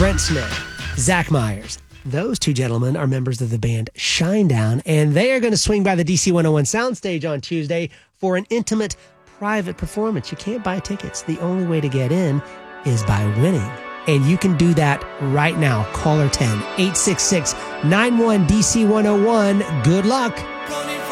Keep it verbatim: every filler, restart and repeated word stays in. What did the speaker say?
Brent Snow, Zach Myers. Those two gentlemen are members of the band Shinedown, and they are going to swing by the D C one oh one soundstage on Tuesday for an intimate, private performance. You can't buy tickets. The only way to get in is by winning. And you can do that right now. Caller ten, eight six six, nine one D C one oh one. Good luck.